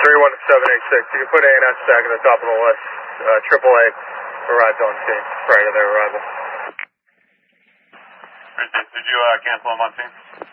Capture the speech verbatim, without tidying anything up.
three one seven eight six. You can put A and S back at the top of the list. Uh, triple A arrived on scene prior to their arrival. Did you uh, cancel them on scene?